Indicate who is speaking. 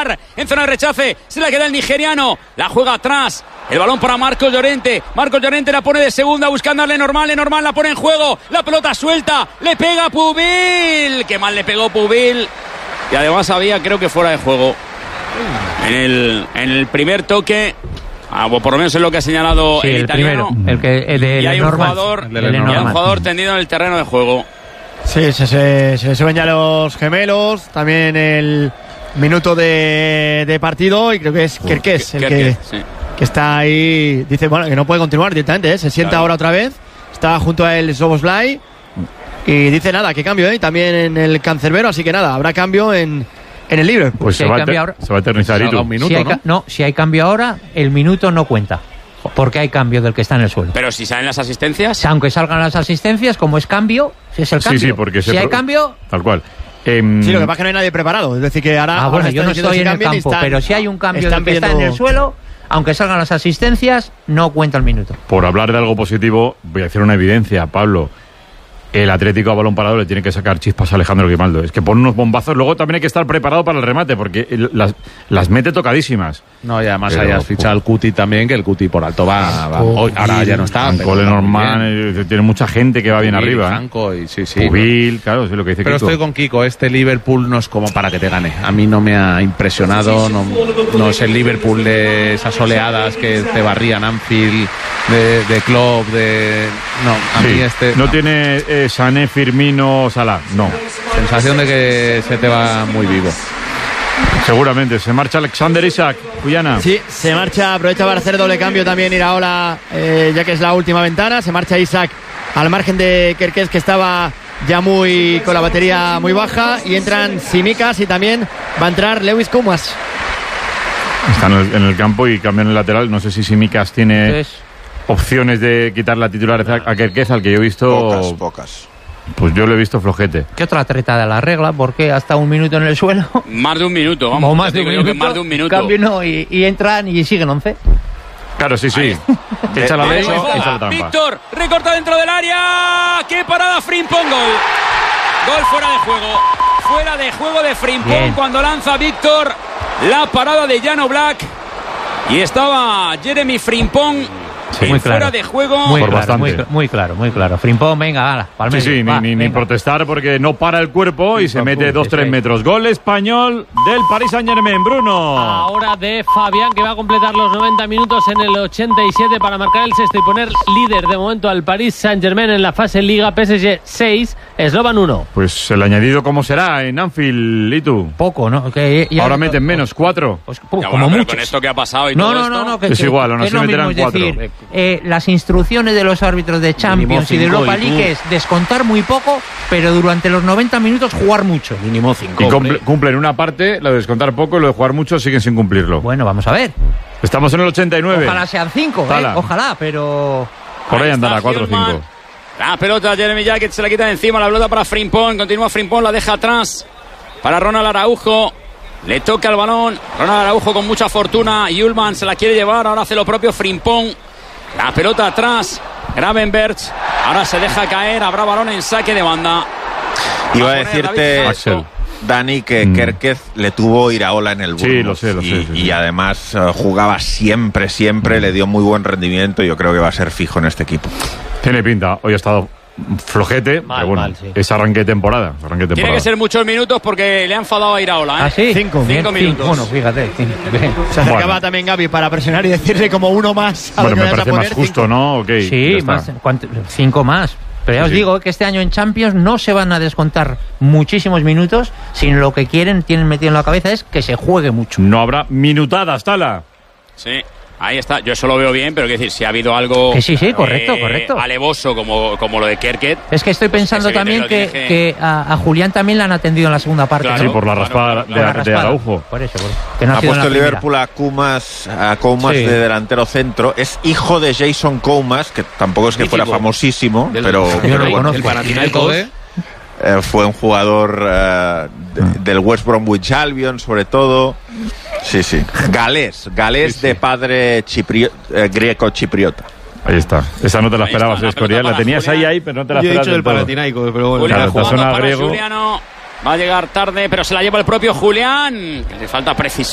Speaker 1: pegar en zona de rechace, se la queda el nigeriano, la juega atrás, el balón para Marcos Llorente la pone de segunda buscando a Lenormand, la pone en juego, la pelota suelta, le pega Pubil, qué mal le pegó Pubil, y además había, creo que fuera de juego en el primer toque. O por lo menos es lo que ha señalado el italiano.
Speaker 2: Primero,
Speaker 1: y hay un jugador tendido en el terreno de juego.
Speaker 3: Sí, se suben ya los gemelos. También el minuto de partido. Y creo que es Kerkez el que está ahí. Dice que no puede continuar directamente. Se sienta ahora otra vez. Está junto a él Szoboszlai. Y dice que cambio. Y también en el cancerbero. Así que habrá cambio en el libre.
Speaker 4: Pues se va a eternizar un minuto,
Speaker 2: si hay cambio ahora, el minuto no cuenta. Porque hay cambio del que está en el suelo.
Speaker 1: Pero si salen las asistencias.
Speaker 2: Aunque salgan las asistencias, como es cambio, si es el cambio.
Speaker 4: Sí, porque
Speaker 2: si hay cambio.
Speaker 4: Tal cual.
Speaker 3: Sí, lo que pasa es que no hay nadie preparado. Es decir, que ahora.
Speaker 2: Bueno, yo no estoy en el campo, pero si hay un cambio del que está en el suelo, aunque salgan las asistencias, no cuenta el minuto.
Speaker 4: Por hablar de algo positivo, voy a hacer una evidencia, Pablo. El Atlético a balón parado le tiene que sacar chispas a Alejandro Grimaldo. Es que pone unos bombazos. Luego también hay que estar preparado para el remate, porque las mete tocadísimas.
Speaker 5: No, y además hayas fichado al Cuti también, que el Cuti por alto va hoy, ahora ya no está.
Speaker 4: Lenormand, tiene mucha gente que va bien
Speaker 5: Pubil,
Speaker 4: arriba.
Speaker 5: Franco, y sí.
Speaker 4: Pubil, claro, es lo que dice
Speaker 5: Pero
Speaker 4: Kiko.
Speaker 5: estoy con Kiko, este Liverpool no es como para que te gane. A mí no me ha impresionado, no es el Liverpool de esas oleadas que te barrían Anfield, de Klopp,
Speaker 4: No tiene Sané, Firmino, Salah, no.
Speaker 5: Sensación de que se te va muy vivo.
Speaker 4: Seguramente. Se marcha Alexander Isak, Cuyana.
Speaker 3: Sí, se marcha, aprovecha para hacer doble cambio también Iraola, ya que es la última ventana. Se marcha Isak al margen de Kerkez, que estaba ya con la batería muy baja, y entran Tsimikas y también va a entrar Lewis Koumas.
Speaker 4: Están en el campo y cambian el lateral. No sé si Tsimikas tiene opciones de quitar la titularidad a Kerkez, al que yo he visto
Speaker 6: pocas.
Speaker 4: Pues yo lo he visto flojete.
Speaker 2: ¿Qué otra treta de la regla? Porque hasta un minuto en el suelo.
Speaker 1: Más de un minuto, vamos.
Speaker 2: O más de un minuto. Cambio y entran y siguen 11.
Speaker 4: Claro, sí. Echa la ley, echa la trampa.
Speaker 1: Víctor, recorta dentro del área. ¡Qué parada! Frimpong, gol fuera de juego. Fuera de juego de Frimpong cuando lanza Víctor. La parada de Jan Oblak. Y estaba Jeremy Frimpong.
Speaker 2: Sí, muy claro.
Speaker 1: Fuera de juego.
Speaker 2: Muy claro. Frimpong, venga, palmedio.
Speaker 4: Ni protestar, porque no para el cuerpo y se mete 2-3 metros. Gol español del Paris Saint-Germain, Bruno.
Speaker 7: Ahora de Fabián, que va a completar los 90 minutos en el 87 para marcar el sexto y poner líder de momento al Paris Saint-Germain en la fase Liga. PSG 6, Slovan 1.
Speaker 4: Pues el añadido, ¿cómo será en Anfield, Litu?
Speaker 2: Poco, ¿no?
Speaker 4: Ahora meten menos, 4.
Speaker 1: Pues, como mucho. Con esto que ha pasado y todo esto.
Speaker 4: Es igual, aún así meterán 4.
Speaker 2: Las instrucciones de los árbitros de Champions y de Europa League es descontar muy poco, pero durante los 90 minutos jugar mucho.
Speaker 1: Mínimo 5.
Speaker 4: Y cumplen una parte, lo de descontar poco, y lo de jugar mucho siguen sin cumplirlo.
Speaker 2: Bueno, vamos a ver.
Speaker 4: Estamos en el 89.
Speaker 2: Ojalá sean 5, ojalá, pero...
Speaker 4: Por ahí andará, 4 o 5.
Speaker 1: La pelota, Jeremy Jacket se la quita de encima, la pelota para Frimpong, continúa Frimpong, la deja atrás para Ronald Araujo. Le toca el balón, Ronald Araujo con mucha fortuna, Ullman se la quiere llevar, ahora hace lo propio Frimpong. La pelota atrás, Gravenberch, ahora se deja caer, habrá balón en saque de banda.
Speaker 6: Iba a decirte, Dani, que Kerkez le tuvo Iraola en el Bournemouth.
Speaker 4: Sí, lo sé.
Speaker 6: Y además jugaba siempre, le dio muy buen rendimiento. Yo creo que va a ser fijo en este equipo.
Speaker 4: Tiene pinta, hoy ha estado flojete, pero bueno, es arranque de temporada.
Speaker 1: Tiene que ser muchos minutos porque le han enfadado a Iraola.
Speaker 2: ¿Ah, sí?
Speaker 3: 5
Speaker 2: minutos. Bueno, fíjate.
Speaker 3: Se acercaba también Gaby para presionar y decirle como uno más.
Speaker 4: Bueno, me parece más justo, ¿no? Okay,
Speaker 2: sí, 5 más. Pero ya os digo que este año en Champions no se van a descontar muchísimos minutos, sino lo que tienen metido en la cabeza es que se juegue mucho.
Speaker 4: No habrá minutadas, Tala.
Speaker 1: Sí. Ahí está, yo eso lo veo bien, pero quiero decir, si ha habido algo
Speaker 2: correcto.
Speaker 1: alevoso como lo de Kerkez.
Speaker 2: Es que estoy pensando también que a Julián también le han atendido en la segunda parte.
Speaker 4: Claro,
Speaker 2: ¿no?
Speaker 4: Sí, por la raspada de Araujo.
Speaker 2: Por eso, que no
Speaker 6: ha puesto el Liverpool a Koumas de delantero centro. Es hijo de Jason Koumas, que tampoco es que fuera famosísimo, pero
Speaker 2: bueno,
Speaker 5: el Panathinaikos.
Speaker 6: Fue un jugador del West Bromwich Albion, sobre todo. Sí. Galés de padre greco-chipriota.
Speaker 4: Ahí está. Esa no te la esperabas, Escorial. La tenías ahí, pero no te la esperabas.
Speaker 5: Yo he dicho el Panathinaikos, pero bueno.
Speaker 1: Julián
Speaker 4: Claro,
Speaker 1: jugando para
Speaker 4: griego.
Speaker 1: Juliano. Va a llegar tarde, pero se la lleva el propio Julián. Le falta precisión.